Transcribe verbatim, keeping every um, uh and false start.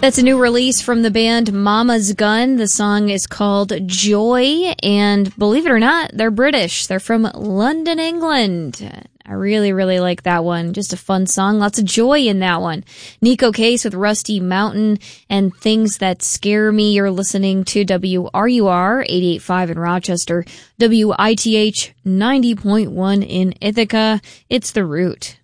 That's a new release from the band Mama's Gun. The song is called Joy, and believe it or not, they're British. They're from London, England. I really, really like that one. Just a fun song. Lots of joy in that one. Nico Case with Rusty Mountain and Things That Scare Me. You're listening to W R U R eighty-eight point five in Rochester, W I T H ninety point one in Ithaca. It's The Root.